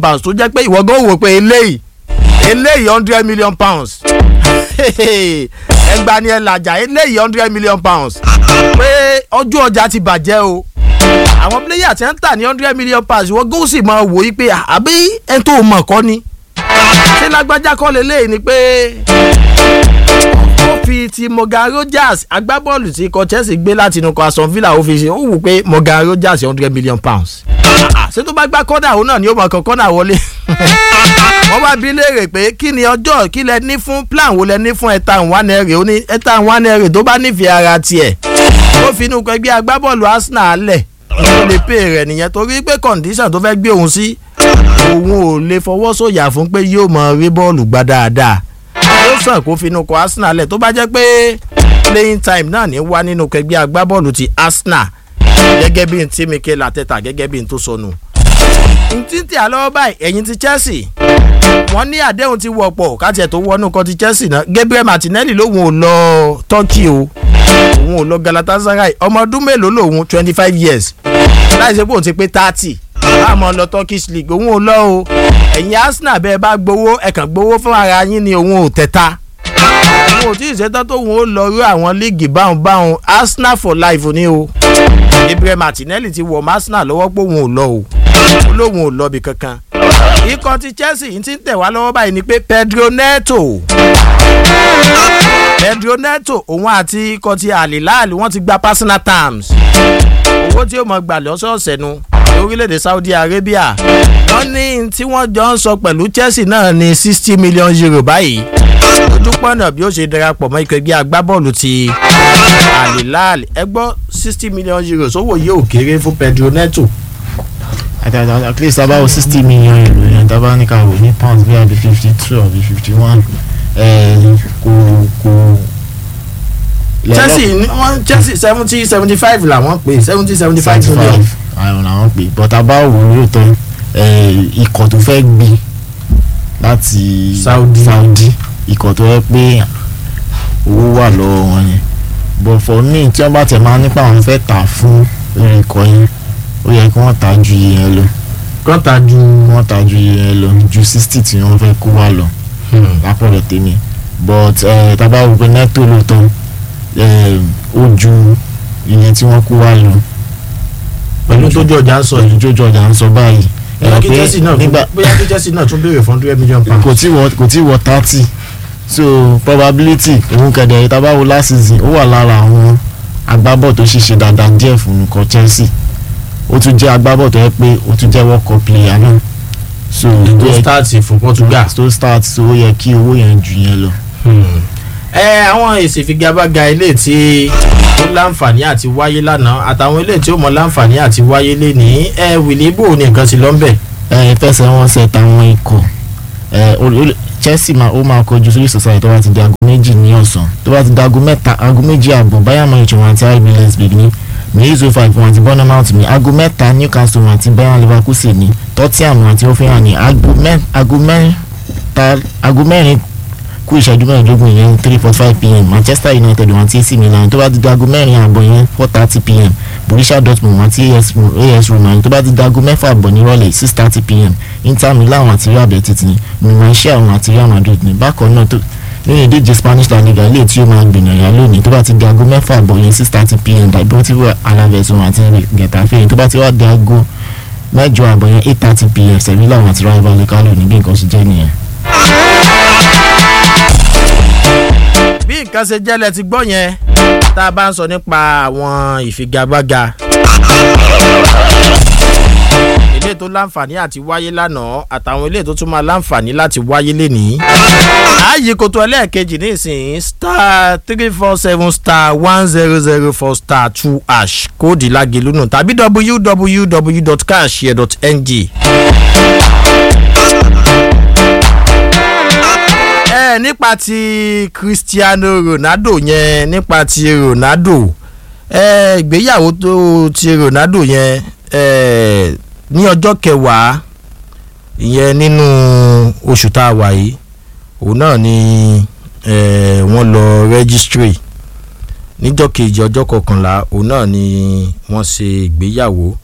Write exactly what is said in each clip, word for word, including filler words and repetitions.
pounds tó jẹ́ pé ìwọ gan wò pé eléyìí eléyìí hundred million pounds ẹgbàá ni ẹ làjà eléyìí hundred million pounds pé ọjọ́ ọjà ti bàjẹ́ o àwọn player tí ń tà ní hundred million pounds ìwọ gan sì máa wò yí pé àbí ẹni tó mọ̀ kọ́ ni ṣé lágbájá kọ́ lélẹ́yìí ni pé ó fi ti Morgan Rogers agbábọ́ọ̀lù tí ikọ̀ Chelsea gbé láti inú ikọ̀ Aston Villa ó fi ṣe ó wù pé Morgan Rogers hundred million pounds ṣé tó bá gbá kọ́nà òun náà ni ó mọ̀ kan kọ́nà wọlé wọ́n bá bí léèrè pé kí ni ọjọ́ kí lẹ ní fún plan wo lẹ ní fún Ethan Nwaneri ó ní Ethan Nwaneri tó bá nífẹ̀ẹ́ ara tiẹ̀ ó fi inú ikọ̀ ẹgbẹ́ agbábọ́ọ̀lù Arsenal lẹ̀ ó lè pè rẹ̀ nìyẹn torí pé condition tó fẹ́ gbé òun sí òun ò lè fọwọ́ sọ̀yà fún pé yóò mọ rí bọ́ọ̀lù gbá dáadáa ó sàn kó fi inú ikọ̀ Arsenal lẹ̀ tó bá jẹ́ pé playing time náà ní wá nínú ẹgbẹ́ agbábọ́ọ̀lù ti Arsenal gẹ́gẹ́ bí n tí Mikel Arteta gẹ́gẹ́ bí n tó sọnù. n tí ń tẹ̀ àlọ́ báyìí ẹ̀yìn ti Chelsea wọ́n ní àdéhùn ti wọ̀pọ̀ káàtì ẹ̀ tó wọnú kan ti Chelsea náà Gabriel Martinelli lòun ò lọ Turkey o òun ò lọ Galatasaray ọmọ ọdún mélòó lòun twenty five years láì ṣe pé òun ti pé thirty àmọ́ lọ Turkish League òun ò lọ o ẹ̀yin Arsenal bẹ́ẹ̀ bá gbowó ẹ kàn gbowó fún ara yín ni òun ò tẹ̀ta òun ò tí ì ṣetán tóun ó lọ rú àwọn líìgì báwọn báwọn Arsenal for life ni o Gabriel Martinelli ti wọ̀ mọ́ Arsenal lọ́wọ́ pé òun ò lọ o olóhùn ò lọ bí kankan ikọ̀ ti Chelsea yìí ti ń tẹ̀ wá lọ́wọ́ báyìí ni pé Pedro Neto Pedro Neto òun àti ikọ̀ ti Al Hilal wọ́n ti gba personal terms owó tí ó mọ̀ gbà lọ́sọ̀ọ̀sẹ̀ nu orílẹ̀-èdè Saudi Arabia wọ́n ní tí wọ́n jọ ń sọ pẹ̀lú Chelsea náà ní sixty million euro báyìí ojúpọ̀nà bí ó ṣe darapọ̀ mọ́ ikọ̀ ẹgbẹ́ agbábọ́ọ̀lù ti Al Hilal ẹ gbọ́ sixty million euro sówó yóò kéré fún Pedro Neto. at least about sixty million euro yẹn dábàá ní ká wò ní pounds bí i fifty two àbí fifty one kò kò. Chelsea wọ́n Chelsea seventy seventy five làwọn pè seventy seventy five million. àwọn làwọn pè but abáwo lóòótọ́ ikọ̀ tó fẹ́ gbé láti Saudi Saudi ikọ̀ tó fẹ́ pé owó wà lọ́wọ́ wọn yẹn but for me tí wọ́n bá tẹ̀ máa nípa àwọn fẹ́ tà fún ikọ̀ yẹn ó yẹ kí wọ́n tà ju iye yẹn lọ kí wọ́n tà ju wọ́n tà ju iye yẹn lọ ju sixty tí wọ́n fẹ́ kó wà lọ lápọ̀lọ̀ tèmi but tábà wò pé Neto lóòótọ́ ó ju iye tí wọ́n kó wà lọ pẹ̀lú tójú ọjà ń sọ pẹ̀lú tójú ọjà ń sọ báyìí. bóyá kí Chelsea náà tún béèrè fún hundred million pounds. kò tí wọ kò tí wọ thirty so probability òun kẹ̀dẹ̀ ìtabáwo last season ó wà lára àwọn agbábọ̀ tó ṣiṣẹ́ dáadáa díẹ̀ fún nǹkan Chelsea ó tún jẹ́ agbábọ̀ tó yẹ pé ó tún jẹ́ World Cup player náà so tó start fún Portugal tó start so ó yẹ kí owó yẹn jù yẹn lọ. ẹ àwọn èsì ìfigagbága ilé tí ó láǹfààní àti wáyé lánàá àtàwọn ilé tí ó mọ láǹfààní àti wáyé lénìí ẹ wìlíbò ní nǹkan ti lọ ń bẹ̀. ẹ fẹsẹ̀ wọn ṣe táwọn ikọ̀ ẹ Chelsea máa ó máa kojú sórí ìsọ̀sọ̀ tó bá ti di aago méjì ní ọ̀sán tó bá ti di aago mẹ́ta aago méjì ààbọ̀ Bayern Munich wọn àti R B Leipzig ní Mainz oh five wọn àti Bournemouth ní aago mẹ́ta Newcastle wọn àti Bayern Leverkusen ní Tottenham wọn àti Hoffenheim ní aago mẹ́rin kú ìṣẹ́jú mẹ́ẹ̀ẹ́dógún yẹn three forty five pm Manchester United wọn àti A C Milan tó bá ti di aago mẹ́rin ààbọ̀ yẹn four thirty pm Borussia Dortmund wọn àti A S Roma tó bá ti di aago mẹ́fà ààbọ̀ nírọ̀lẹ́ six thirty pm Inter Milan wọn àti Real Betis ní Numancia wọn àti Real Madrid ní bákan náà tó nínú ìdíje Spanish La Liga ilé tí ó máa gbìyànjú lónìí tó bá ti di aago mẹ́fà ààbọ̀ yẹn six thirty pm Deportivo Alaves wọn àti Getafe tó bá ti wá di aago mẹ́jọ ààbọ̀ yẹn eight thirty pm Sevilla wọn àti Rayo Vallecano ní bí nǹkan ṣe jẹ́ nìyẹn. bí nǹkan ṣe jẹ́lẹ̀ ti gbọ́ yẹn tá a bá ń sọ nípa àwọn ìfigagbága ilé tó láǹfààní àti wáyé lánàá àtàwọn ilé tó tún máa láǹfààní láti wáyé lénìí. ààyè kòtò ẹlẹ́ẹ̀kejì nísìnyí star three four seven star one zero zero four star two hash kóòdì lágelúnù tàbí w w w dot cashshare dot n g. ẹ nípa ti Cristiano Ronaldo yẹn nípa ti Ronaldo ẹ ìgbéyàwó tó ti Ronaldo yẹn ẹ ní ọjọ́ kẹwàá ìyẹn nínú oṣù tá a wà yìí òun náà ni ẹ wọ́n lọ registry níjọ́ kejì ọjọ́ kọkànlá òun náà ni wọ́n ṣe ìgbéyàwó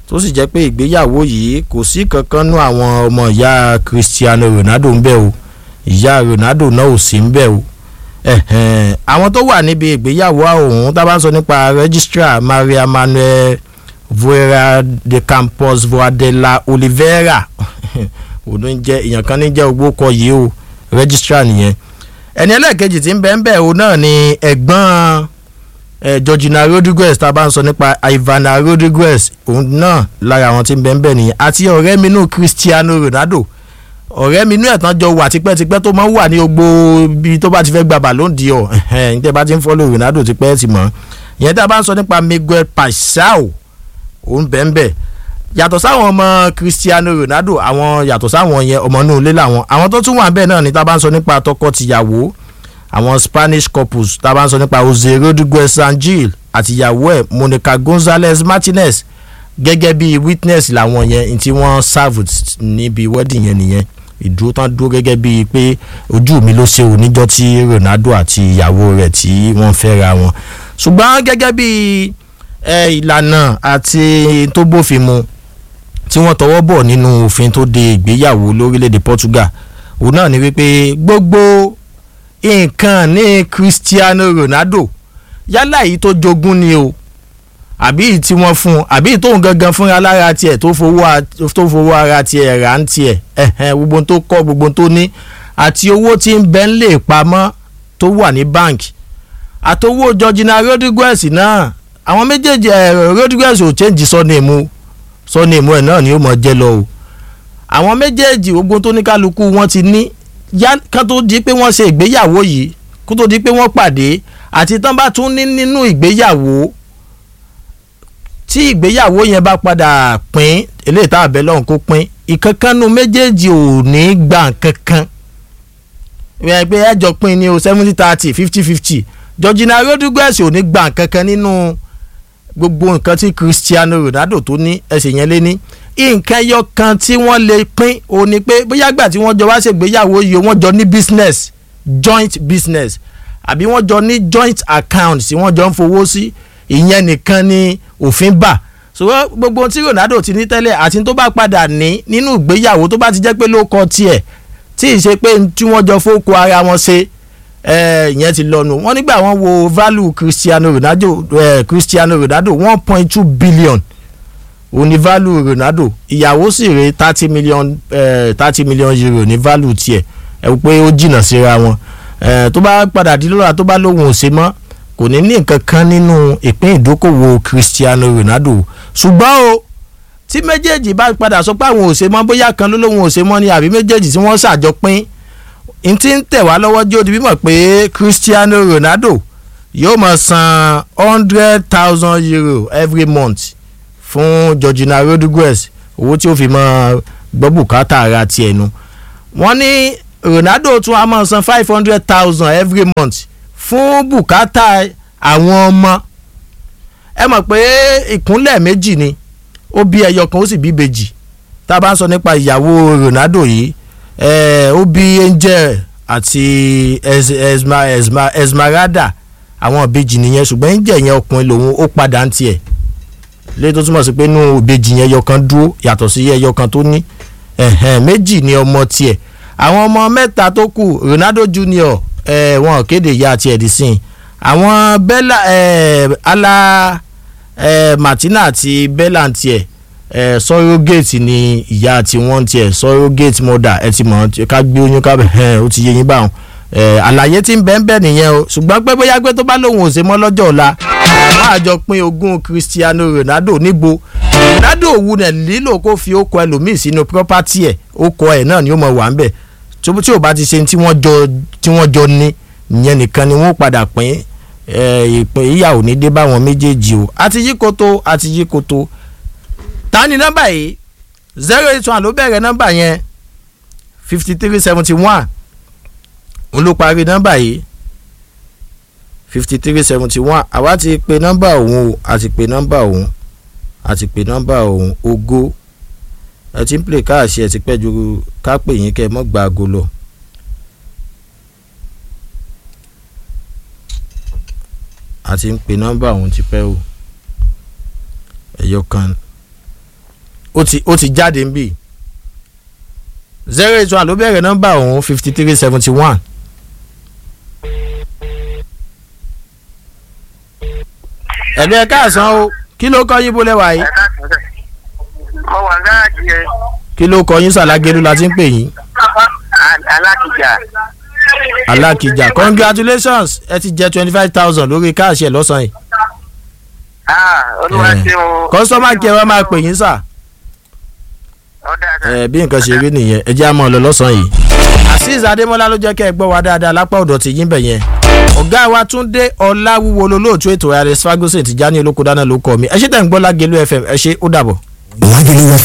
tó sì jẹ́ pé ìgbéyàwó yìí kò sí kankan nú àwọn ọmọ ìyá Cristiano Ronaldo ń bẹ o ìyá Ronaldo náà ò sí ń bẹ o àwọn tó wà níbi ìgbéyàwó ọ̀hún tá a bá ń sọ nípa registrar Maria Manuel Vieira de Campos Voadela Oliveira òun ń jẹ́ èèyàn kan ní jẹ́ ogbókọ yìí o registrar nìyẹn ẹni ẹlẹ́ẹ̀kejì tí ń bẹ ń bẹ o náà ni ẹ̀gbọ́n Eh, Georgina Rodriguez tá a bá ń sọ nípa Ivana Rodriguez òun náà lára àwọn tí ń bẹ ń bẹ nìyẹn àti ọ̀rẹ́ mi nù Cristiano Ronaldo ọ̀rẹ́ mi nù ẹ̀tàn jọ wà tipẹ́tipẹ́ tó máa ń wà ní gbogbo ibi tó bá ti fẹ́ gba Ballon d'Or ẹ̀hìn tẹ́ bá ti ń fọ́lọ̀ Ronaldo tipẹ́ ti mọ̀ ìyẹn tá a bá ń sọ nípa Miguel Paixão òun bẹ ń bẹ yàtọ̀ sáwọn ọmọ Cristiano Ronaldo àwọn yàtọ̀ sáwọn yẹn ọmọ inú ilé làwọn àwọn tó tún wà ń bẹ náà ni tá a bá ń sọ nípa tọkọ-tìyàwó àwọn Spanish couples tá a bá ń sọ nípa Jose Rodriguez Sangil àti ìyàwó ẹ̀ Monica Gonzalez Martinez gẹ́gẹ́ bí witness làwọn yẹn tí wọ́n serve níbi wedding yẹn nìyẹn ìdúró tán dúró gẹ́gẹ́ bíi pé ojú mi ló ṣe oníjọ́ tí Ronaldo àti ìyàwó rẹ̀ tí wọ́n fẹ́ra wọn ṣùgbọ́n gẹ́gẹ́ bí ìlànà àti tó bófin mu tí wọ́n tọwọ́ bọ̀ nínú òfin tó de ìgbéyàwó lórílẹ̀‐èdè Portugal òun náà ni wípé gbogbo nǹkan ní Cristiano Ronaldo yálà yìí tó jogún ni o àbí yìí tí wọ́n fún àbí tóun gangan fúnra lára tiẹ̀ tó fowó ara tiẹ̀ rà ń tiẹ̀ ẹ̀hẹ̀n gbogbo tó kọ́ gbogbo tó ní àti owó tí ń bẹ ń lè pamọ́ tó wà ní báǹkì àtowó Georgina Rodriguez náà àwọn méjèèjì Rodriguez ò change surname surname ẹ̀ náà ni ó mọ̀ jẹ́ lọ o àwọn méjèèjì gbogbo tó ní kálukú wọn ti ní yá kán tó di pé wọ́n ṣe ìgbéyàwó yìí kó tó di pé wọ́n pàdé àti tán bá tún ní nínú ìgbéyàwó tí ìgbéyàwó yẹn bá padà pín eléyìí tá àbẹ̀ lọ́hùn kó pín ìkankanú méjèèjì ò ní gbà kankan wíwá pé ẹjọ́ pín ní o seventy thirty fifty fifty Georgina Rodriguez ò ní gbà kankan nínú gbogbo nǹkan tí Cristiano Ronaldo tó ní ẹsẹ̀ yẹn lé ní nǹkan ẹyọ kan tí wọ́n lè pín o ní pé bóyá gbà tí wọ́n jọ wá ṣègbéyàwó yìí wọ́n jọ ní business joint business àbí wọ́n jọ ní joint account tí wọ́n jọ ń fowó sí ìyẹn nìkan ni òfin bà ṣùgbọ́n gbogbo tí Ronaldo ti ní tẹ́lẹ̀ àti tó bá padà ní nínú ìgbéyàwó tó bá ti jẹ́ pé ló kọ tiẹ̀ tí ì ṣe pé tí wọ́n jọ fowó ara wọn ṣe ìyẹn ti lọ́nu wọ́n nígbà wọ́n wo value Cristiano Ronaldo Cristiano Ronaldo one point two billion òní value Ronaldo ìyàwó sì rè thirty million thirty million euro ní value tiẹ̀ ẹ wò pé ó jìnnà síra wọn tó bá padà di lọ́la tó bá lóhùn òsè mọ́ kò ní ní nǹkan kan nínú ìpín ìdókòwò Cristiano Ronaldo ṣùgbọ́n o tí méjèèjì bá padà sọ pé àwọn òsè mọ́ bóyá kan ló lóhùn òsè mọ́ ni àbí méjèèjì tí wọ́n ṣàjọpín n ti ń tẹ̀ wá lọ́wọ́ jó di bímọ pé Cristiano Ronaldo yóò máa san hundred thousand euro every month fún Georgina Rodriguez owó tí ó fi máa gbọ́ bùkátà ara tiẹ̀ nu wọ́n ní Ronaldo tún á máa san five hundred thousand every month fún bùkátà àwọn ọmọ ẹ mọ̀ pé ìkúnlẹ̀ méjì ni ó bí ẹyọ kan ó sì bí bèjì tá a bá ń sọ nípa ìyàwó Ronaldo yìí ẹ ó bí Angel àti Esma, Esma, Esmeralda àwọn ìbejì nìyẹn ṣùgbọ́n Angel yẹn ọkùnrin lòun ó padà ń tiẹ̀ lè tó túmọ̀ sí pé inú ìbejì yẹn ẹyọ kan dúró yàtọ̀ sí ẹyọ kan tó ní méjì ni ọmọ tiẹ̀ àwọn ọmọ mẹ́ta tó kù Ronaldo Junior ẹ̀ wọn kéde ìyá tiẹ̀ dì sí àwọn Bella ẹ̀ ala ẹ̀ Martina àti Bella tiẹ̀ ẹ̀ surrogate ni ìyá tí wọ́n tiẹ̀ surrogate mother ẹ̀ ti mọ̀ ká gbé oyún ká ẹ̀ ó ti yé yín báwọn ẹ̀ àlàyé tí ń bẹ́ẹ̀ bẹ́ẹ̀ nìyẹn o ṣùgbọ́n pé bóyá pé tó bá lóun ò ṣe mọ́ lọ́jọ́ ọ̀la máa jọ pín ogún Cristiano Ronaldo níbo Ronaldo òwú nẹ̀ lílò kó fi okò ẹlòmíì sínú property ẹ̀ okò ẹ̀ náà ni ó mọ̀ wà ń bẹ̀ tí ò bá ti ṣe tí wọ́n jọ tí wọ́n jọ ní ìyẹn nìkan ni wọ́n padà pín ìpín ìyàwó ní dé báwọn méjèèjì o àti yí koto àti yí koto ta ni nọ́mbà yìí zero eight one ló bẹ̀rẹ̀ nọ́mbà yẹn fifty three seventy one òun ló parí nọ́mbà yìí fifty three seventy one àwa ti pe nọ́mbà òun o àti pe nọ́mbà òun àti pe nọ́mbà òun Ògo ẹ ti ń play káàṣì ẹ ti pẹ́ ju ká pè yín kẹ́ ẹ mọ́ gba aago lọ. a ti ń pe nọ́mbà òun ti pẹ́ o ẹ̀yọ kan ó ti ó ti jáde ń bì zero eight one ló bẹ̀rẹ̀ nọ́mbà ọ̀hún fifty three seventy one. ẹ̀lú ẹ̀ káàsán o kí ló kọ́ yín bó lẹ́wà yìí. mo wà gáàjì ẹ. kí ló kọ́ yín sàlágẹ́lú la ti ń pè yín. alákìjà. alákìjà congratulations ẹ ti jẹ twenty five thousand lórí káàṣì ẹ̀ lọ́sàn-án yìí. ah olúwa ṣe o. kọ́sọ́mà kí ẹ wá máa pè yín sà. ẹ bí nǹkan ṣe rí nìyẹn ẹ jẹ́ àmọ́ ọ lọ lọ́sàn-án yìí. azeez adémọ́lá ló jẹ́ kẹ́ ẹ gbọ́ wa dáadáa lápá ọ̀dọ̀ ti yín bẹ̀ yẹn. ọ̀gá wa Túndé ọláwúwo lolóòtú ètò Alex Ferguson ti já ní olóko dáná ló kọ́ mi ẹ ṣe tẹ̀ ń gbọ́ Lágelú F M ẹ ṣe ó dàbọ̀. Lágelú F M